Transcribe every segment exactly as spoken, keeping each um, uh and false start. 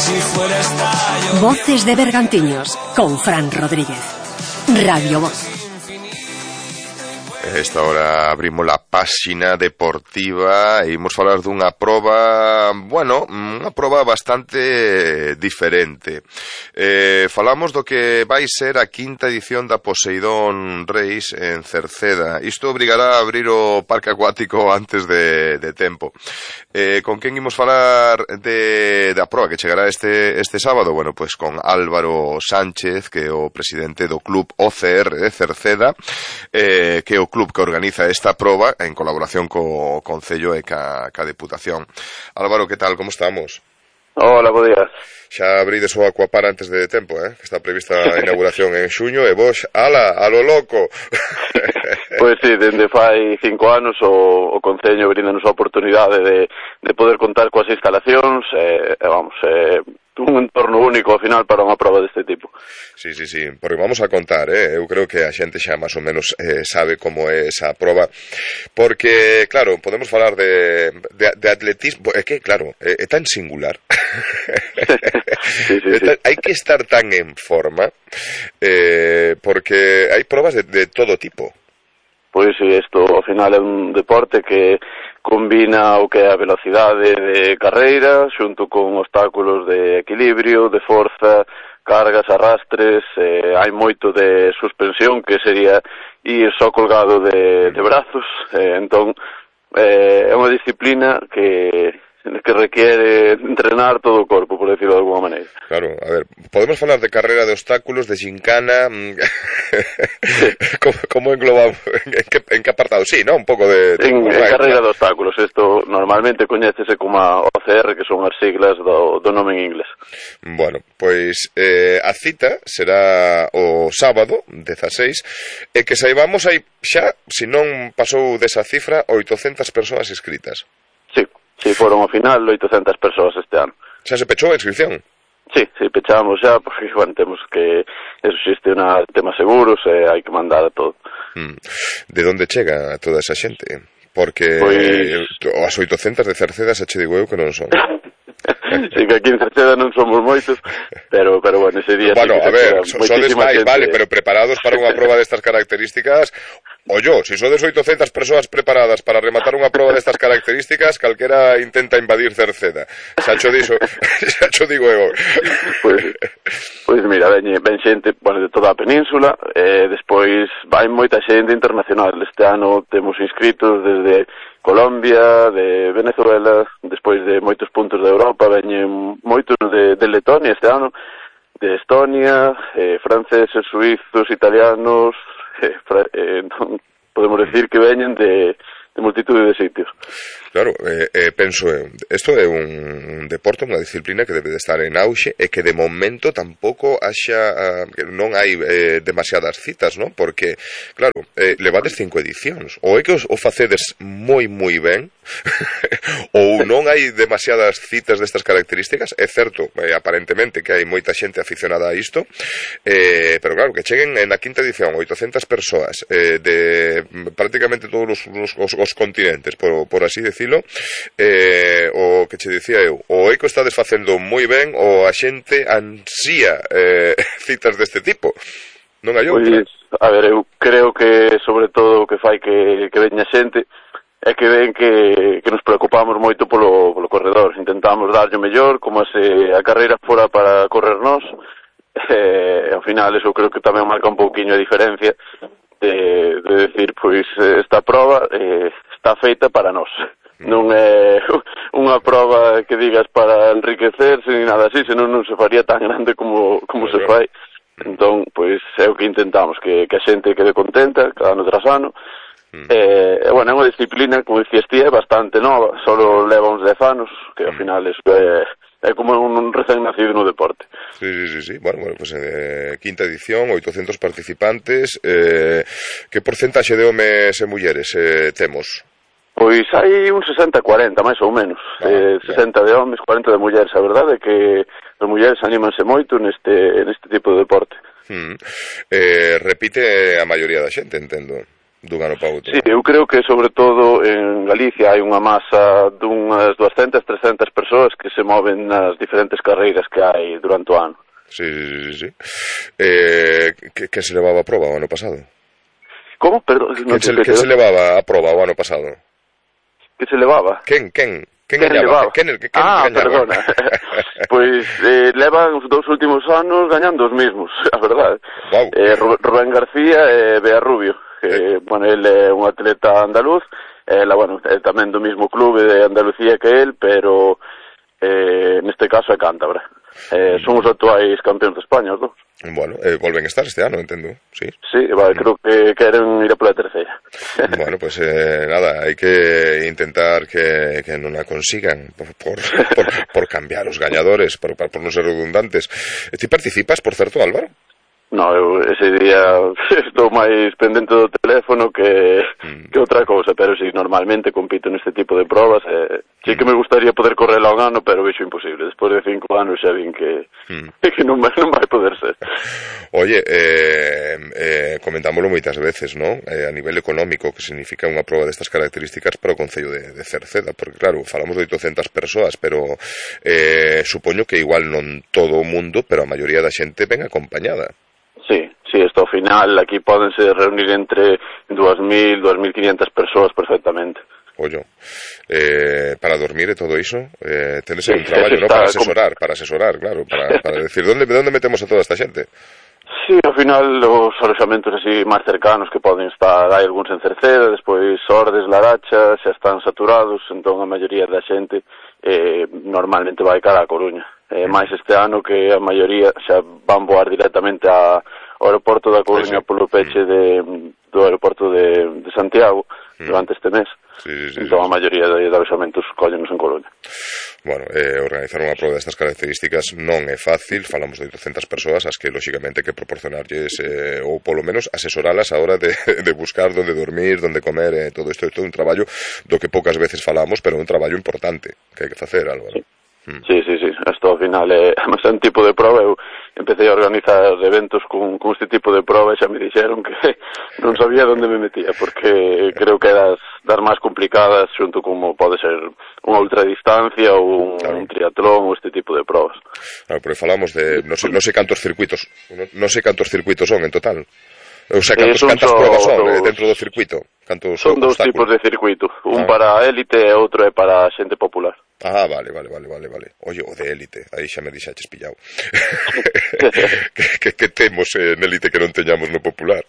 Voces de Bergantiños con Fran Rodríguez. Radio Voz. Esta hora abrimos la páxina deportiva e imos falar dunha proba, bueno, unha proba bastante diferente. Eh, falamos do que vai ser a quinta edición da Poseidón Race en Cerceda. Isto obrigará a abrir o parque acuático antes de, de tempo. Eh, con quen imos falar de, da proba que chegará este, este sábado? Bueno, pois con Álvaro Sánchez, que é o presidente do club O C R de Cerceda, eh, que é o club que organiza esta proba en colaboración co Concello e ca, ca Deputación. Álvaro, que tal? Como estamos? Hola, bo días. Xa abrides o Aquapar antes de tempo, eh? Que está prevista a inauguración en xuño e vos, ala, a lo loco. Pois sí, dende fai cinco anos o, o Concello brindanos a oportunidade de, de poder contar coas instalacións e, eh, vamos, eh, un entorno único ao final para unha prova deste tipo. Sí, sí, sí, porque vamos a contar, eh? Eu creo que a xente xa máis ou menos eh, sabe como é esa prova, porque, claro, podemos falar de, de, de atletismo, é que, claro, é, é tan singular. Sí, sí, sí. Hai que estar tan en forma, eh, porque hai probas de, de todo tipo. Pois sí, isto ao final é un deporte que combina o que é a velocidade de carreira xunto con obstáculos de equilibrio, de forza, cargas, arrastres, eh, hai moito de suspensión que sería ir só colgado de, de brazos, eh, entón eh, é unha disciplina que que requiere entrenar todo o corpo, por decirlo de alguma maneira. Claro, a ver, podemos falar de carrera de obstáculos, de gincana, como, como englobamos, en que, en que apartado? Sí, ¿no? Un pouco de... de en, en right, carrera ¿no? de obstáculos, isto normalmente coñécese como a O C R, que son as siglas do, do nome en inglés. Bueno, pois eh, a cita será o sábado, dezaseis, e que saibamos hai xa, se non pasou desa cifra, oitocentas persoas inscritas. Sí. Si, foron ao final oitocentas persoas este ano. Xa se pechou a inscripción? Sí, sí, pechamos xa, porque, bueno, temos que eso xestiona temas seguros e hai que mandar a todo. Hmm. De onde chega toda esa xente? Porque Pois... as oitocentas de Cerceda xa che digo eu que non son. Sí, que aquí en Cerceda non somos moitos, pero, pero bueno, ese día... Bueno, sí que a ver, sodes máis, xente... vale, pero preparados para unha proba destas características... O yo, se sodes oitocentas persoas preparadas para rematar unha proba destas características, calquera intenta invadir Cerceda. Xa cho diso, xa cho digo eu. Pois, pois mira, ven, ven xente, bueno, de toda a península, e despois vai moita xente internacional. Este ano temos inscritos desde Colombia, de Venezuela, despois de moitos puntos de Europa, veñen moitos de, de Letonia este ano, de Estonia, eh, franceses, suizos, italianos... Eh, eh, non podemos decir que veñen de, de multitude de sitios. Claro, eh, eh, penso eu, isto é un deporte, unha disciplina que debe de estar en auxe e que de momento tampouco haxa, uh, que non hai eh, demasiadas citas, non? Porque, claro, eh, levades cinco edicións, ou é que os, o facedes moi moi ben, ou non hai demasiadas citas destas características. É certo, eh, aparentemente, que hai moita xente aficionada a isto, eh, pero claro, que cheguen en a quinta edición oitocentas persoas eh, de prácticamente todos os, os, os continentes, por, por así decirlo, eh, o que che dicía eu, o é que estades facendo moi ben, ou a xente ansía eh, citas deste tipo. Non hai outra? Pois, a ver, eu creo que sobre todo o que fai que, que veña xente é que ven que, que nos preocupamos moito polo, polo corredor. Intentamos darlle o mellor, como se a carreira fora para correr nós, e ao final eso creo que tamén marca un pouquiño a diferencia de, de decir, pois esta prova eh, está feita para nós. Non é unha prova que digas para enriquecerse ni nada así, senón non se faría tan grande como, como se fai. Entón, pois é o que intentamos, que, que a xente quede contenta cada ano tras ano. Mm. Eh, bueno, é unha disciplina, como dicías ti, é bastante nova, solo leva uns dez anos, que ao final é, é como un recén nacido no deporte. Sí, sí, sí, sí. Bueno, bueno, pues eh, quinta edición, oitocentos participantes, eh, que porcentaxe de homes e mulleres eh, temos? Pois hai un sesenta cuarenta, máis ou menos, ah, eh, sesenta de homes, cuarenta de mulleres. A verdade é que as mulleres anímanse moito neste, neste tipo de deporte. Mm. Eh, repite a maioría da xente, entendo. dun ano para outro. Sí, eu creo que sobre todo en Galicia hai unha masa dunhas duascentas, trescentas persoas que se moven nas diferentes carreiras que hai durante o ano. Sí, sí, sí, sí. Eh, que, que se levaba a proba o ano pasado? Como? Perdón, no que, se, que se levaba a proba o ano pasado? Que se levaba? Quen, quen? Quen, quen levaba? Quen, quen, quen ah, gañaba? Perdona. Pois eh, levan os dous últimos anos gañando os mismos, a verdade. Wow. Eh, Rubén García e Bea Rubio, que, eh. bueno, ele é un atleta andaluz, ela, bueno, é tamén do mismo clube de Andalucía que el, pero eh, neste caso é cántabra. Eh, son os actuais campeóns de España, os dous. Bueno, eh, volven a estar este ano, entendo, sí. Sí, vale, creo que queren ir a pola terceira. Bueno, pues eh, nada, hai que intentar que, que non a consigan por, por, por, por cambiar os gañadores, por, por non ser redundantes. Ti participas, por certo, Álvaro? No, eu ese día estou máis pendente do teléfono que, mm. que outra cousa, pero si sí, normalmente compito neste tipo de probas, eh, sí que me gustaría poder correrla un ano, pero vexo imposible. Despois de cinco anos xa vin que, mm. que non, vai, non vai poder ser. Oye, eh, eh, comentámoslo moitas veces, ¿no? Eh, a nivel económico, que significa unha proba destas características para o Concello de, de Cerceda, porque claro, falamos de oitocentas persoas, pero eh, supoño que igual non todo o mundo, pero a maioría da xente ven acompañada. Sí, sí, hasta o final aquí pódense reunir entre dúas mil, dúas mil quinientas persoas perfectamente. Ollo, eh, para dormir e todo iso, eh, tenes sí, un traballo, ¿no? Para asesorar, para asesorar, claro, para, para decir, ¿dónde, ¿dónde metemos a toda esta xente? Sí, ao final os aloxamentos así máis cercanos que poden estar, hai algúns en Cerceda, despois Ordes, Laracha, xa están saturados, entón a maioría da xente eh, normalmente vai cara a Coruña. Eh, máis este ano que a maioría xa van voar directamente a, ao aeroporto da Coruña polo peche de, do aeroporto de, de Santiago durante este mes. Sí, sí, sí, entón sí. A maioría de, de aloxamentos collenos en Coruña. Bueno, eh, organizar unha proba destas características non é fácil, falamos de oitocentas persoas as que lóxicamente que proporcionarlles eh, ou polo menos asesoralas a hora de, de buscar donde dormir, donde comer, eh, todo isto é todo un traballo do que poucas veces falamos, pero é un traballo importante que hai que facer, Álvaro. Sí. Sí, sí, sí, hasta ao final é eh, un tipo de proba. Eu empecé a organizar eventos con, con este tipo de proba e xa me dixeron que non sabía onde me metía, porque creo que eras das máis complicadas xunto como pode ser unha ultradistancia ou un, claro. un triatlón ou este tipo de probas. Claro, pero falamos de, non sei, non sei cantos circuitos, non, non sei cantos circuitos son en total. O sea, cantos, eh, cantas probas son dos, dentro do circuito? Cantos son dous tipos de circuito, un ah. para élite e outro é para xente popular. Ah, vale, vale, vale, vale, vale. Oye, o de élite, aí xa me dixaches pillado. que, que, que temos en élite que non teñamos no popular?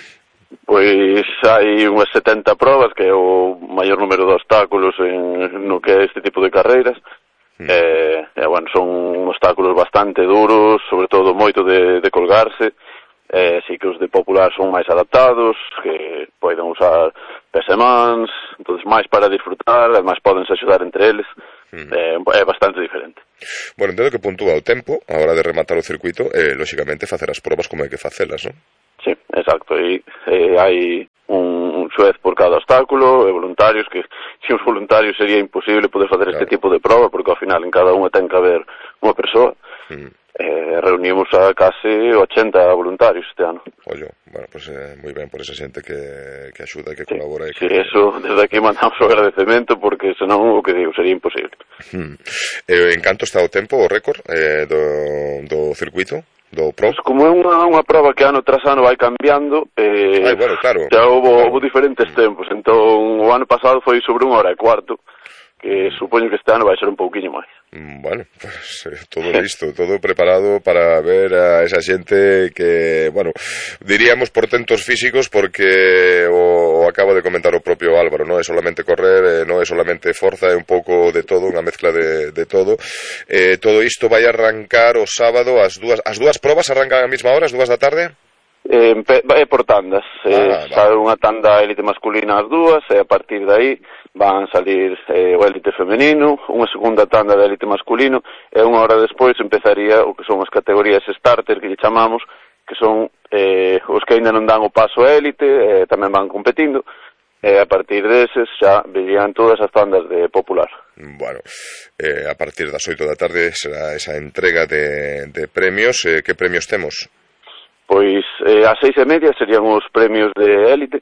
Pois hai unhas setenta probas, que é o maior número de obstáculos en no que é este tipo de carreiras. Mm. Eh, eh, bueno, son obstáculos bastante duros, sobre todo moito de, de colgarse. Eh, sí que os de popular son máis adaptados, que poden usar pesemans, entonces máis para disfrutar, además podense axudar entre eles. Mm. eh, é bastante diferente. Bueno, entendo que puntúa o tempo a hora de rematar o circuito e, eh, lóxicamente, facer as probas como hai que facelas, non? Sí, exacto, e eh, hai un, un xuez por cada obstáculo e voluntarios, que se os voluntarios sería imposible poder facer claro. Este tipo de proba, porque ao final en cada unha ten que haber unha persoa. Mm. Eh, reunimos a case ochenta voluntarios este ano. Ollo, bueno, pues eh, moi ben por esa xente que, que axuda e que sí, colabora. E sí, que... eso, desde aquí mandamos o agradecemento, porque senón o que digo sería imposible. Hmm. Eh, en canto está o tempo, o récord eh, do, do circuito? Do Pro? Pues como é unha, unha prova que ano tras ano vai cambiando, eh, Ay, bueno, claro. xa houve, claro. houve diferentes tempos, entón o ano pasado foi sobre unha hora e cuarto, que supoño que este ano vai ser un pouquiño máis. Bueno, pues eh, todo listo, todo preparado para ver a esa xente que, bueno, diríamos portentos físicos, porque o, o acaba de comentar o propio Álvaro, non é solamente correr, eh, non é solamente forza, é un pouco de todo, unha mezcla de, de todo. Eh, todo isto vai arrancar o sábado, as dúas, as dúas probas arrancan a mesma hora, as dúas da tarde? Eh, é por tandas, ah, eh, vale. Sabe unha tanda élite masculina as dúas, e a partir de aí van salir eh, o élite femenino, unha segunda tanda de élite masculino, e unha hora despois empezaría o que son as categorías starter, que lle chamamos, que son eh, os que ainda non dan o paso a élite, eh, tamén van competindo, e a partir deses xa verían todas as tandas de popular. Bueno, eh, a partir das oito da tarde será esa entrega de, de premios. Eh, que premios temos? Pois eh, ás seis e media serían os premios de élite,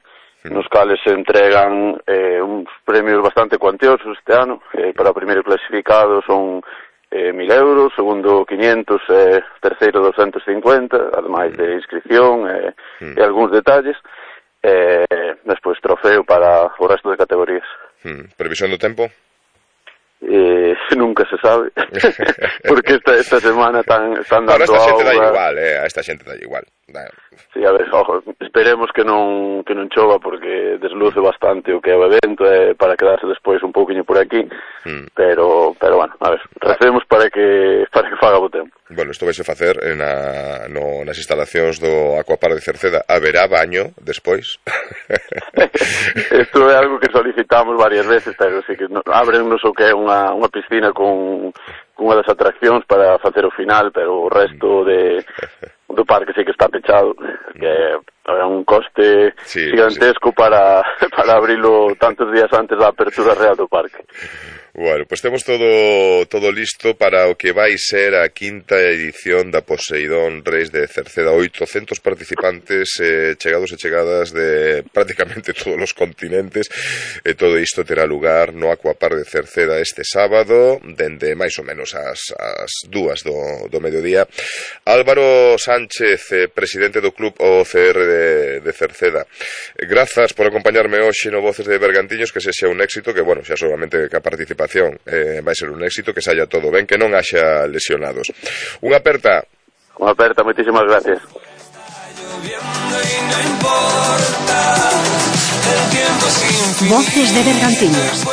nos cales se entregan eh, uns premios bastante cuantiosos este ano. Eh, para o primeiro clasificado son eh, mil euros, segundo quinientos, eh, terceiro doscientos cincuenta, ademais de inscripción eh, mm. e algúns detalles. Eh, despois trofeo para o resto de categorías. Mm. Previsión do tempo? Eh, nunca se sabe porque esta, esta semana están, están dando bueno, esta xente auga. dá igual, eh? a esta xente dá igual. Da... Sí, a ver, ojo, esperemos que non que non chova porque desluce bastante o que é o evento eh, para quedarse despois un pouquiño por aquí, mm. pero pero bueno, a ver, recemos para que para que faga bo tempo. Bueno, isto vai se facer na, no, nas instalacións do Aquapark de Cerceda. Haberá baño despois? Isto é algo que solicitamos varias veces, pero sí que no, abrennos o que é unha, unha piscina con, con unha das atraccións para facer o final, pero o resto de do parque sí que está pechado, que é un coste sí, gigantesco sí. para para abrilo tantos días antes da apertura real do parque. Bueno, pois pues temos todo todo listo para o que vai ser a quinta edición da Poseidón Reis de Cerceda. oitocentos participantes eh, chegados e chegadas de prácticamente todos os continentes, e todo isto terá lugar no Aquapark de Cerceda este sábado, dende máis ou menos as, as dúas do, do mediodía. Álvaro Sánchez, eh, presidente do club O C R de, de Cerceda, grazas por acompañarme hoxe no Voces de Bergantiños, que se xa un éxito, que bueno, xa solamente que a participación Eh, vai ser un éxito, que saia todo ben, que non haxa lesionados. Unha aperta. Unha aperta, moitísimas gracias. Voces de Bergantiños.